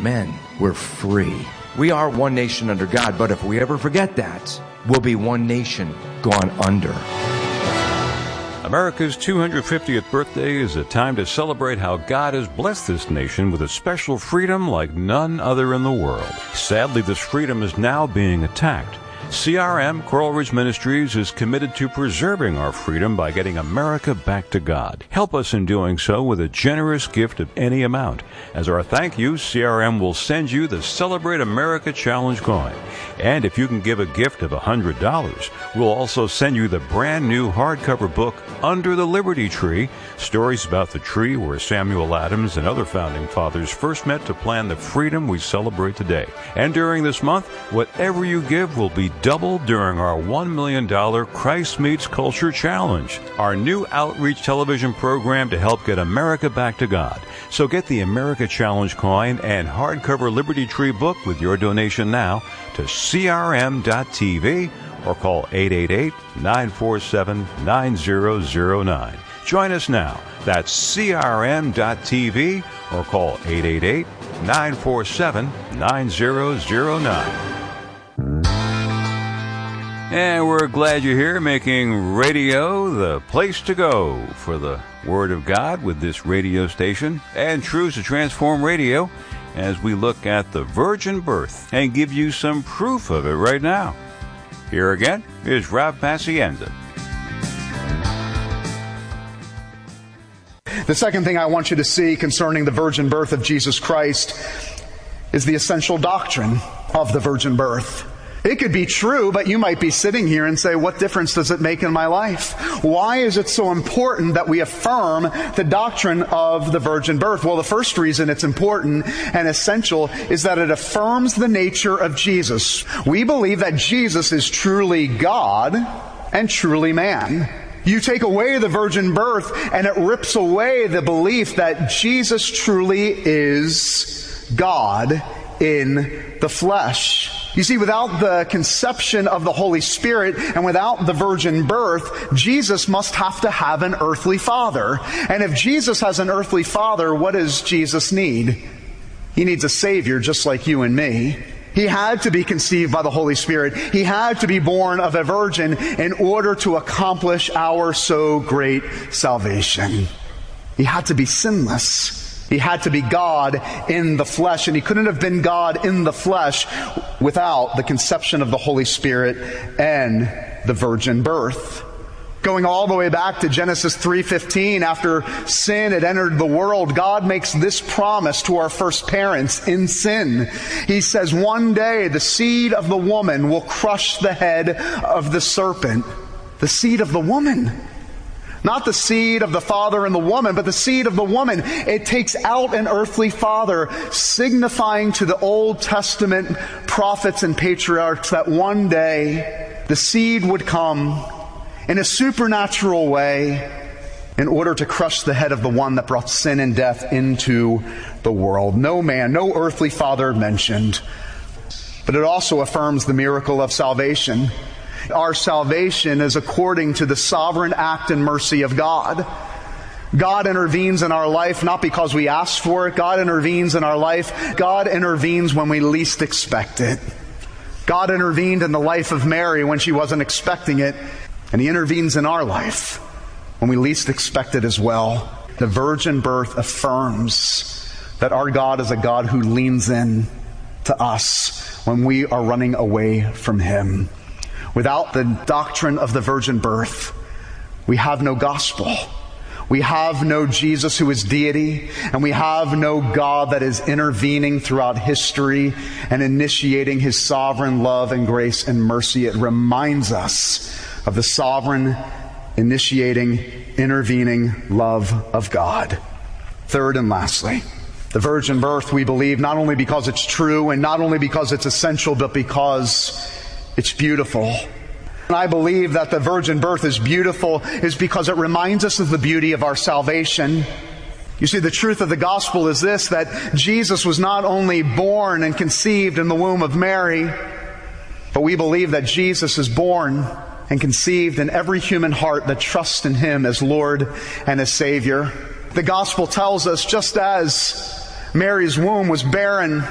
men. We're free. We are one nation under God, but if we ever forget that, we'll be one nation gone under. America's 250th birthday is a time to celebrate how God has blessed this nation with a special freedom like none other in the world. Sadly, this freedom is now being attacked. CRM, Coral Ridge Ministries, is committed to preserving our freedom by getting America back to God. Help us in doing so with a generous gift of any amount. As our thank you, CRM will send you the Celebrate America Challenge coin. And if you can give a gift of $100, we'll also send you the brand new hardcover book, Under the Liberty Tree, stories about the tree where Samuel Adams and other founding fathers first met to plan the freedom we celebrate today. And during this month, whatever you give will be doubled during our $1 million Christ Meets Culture Challenge, our new outreach television program to help get America back to God. So get the America Challenge coin and hardcover Liberty Tree book with your donation now to crm.tv or call 888-947-9009. Join us now. That's crm.tv or call 888-947-9009. And we're glad you're here making radio the place to go for the Word of God with this radio station and Truths to Transform Radio as we look at the virgin birth and give you some proof of it right now. Here again is Rob Pacienza. The second thing I want you to see concerning the virgin birth of Jesus Christ is the essential doctrine of the virgin birth. It could be true, but you might be sitting here and say, what difference does it make in my life? Why is it so important that we affirm the doctrine of the virgin birth? Well, the first reason it's important and essential is that it affirms the nature of Jesus. We believe that Jesus is truly God and truly man. You take away the virgin birth and it rips away the belief that Jesus truly is God in the flesh. You see, without the conception of the Holy Spirit and without the virgin birth, Jesus must have to have an earthly father. And if Jesus has an earthly father, what does Jesus need? He needs a Savior just like you and me. He had to be conceived by the Holy Spirit. He had to be born of a virgin in order to accomplish our so great salvation. He had to be sinless. He had to be God in the flesh, and He couldn't have been God in the flesh without the conception of the Holy Spirit and the virgin birth. Going all the way back to Genesis 3:15, after sin had entered the world, God makes this promise to our first parents in sin. He says, one day the seed of the woman will crush the head of the serpent. The seed of the woman. Not the seed of the father and the woman, but the seed of the woman. It takes out an earthly father, signifying to the Old Testament prophets and patriarchs that one day the seed would come in a supernatural way in order to crush the head of the one that brought sin and death into the world. No man, no earthly father mentioned. But it also affirms the miracle of salvation. Our salvation is according to the sovereign act and mercy of God. God intervenes in our life not because we ask for it. God intervenes in our life. God intervenes when we least expect it. God intervened in the life of Mary when she wasn't expecting it. And He intervenes in our life when we least expect it as well. The virgin birth affirms that our God is a God who leans in to us when we are running away from Him. Without the doctrine of the virgin birth, we have no gospel. We have no Jesus who is deity, and we have no God that is intervening throughout history and initiating His sovereign love and grace and mercy. It reminds us of the sovereign, initiating, intervening love of God. Third and lastly, the virgin birth we believe not only because it's true and not only because it's essential, but because it's beautiful. And I believe that the virgin birth is beautiful is because it reminds us of the beauty of our salvation. You see, the truth of the gospel is this, that Jesus was not only born and conceived in the womb of Mary, but we believe that Jesus is born and conceived in every human heart that trusts in Him as Lord and as Savior. The gospel tells us just as Mary's womb was barren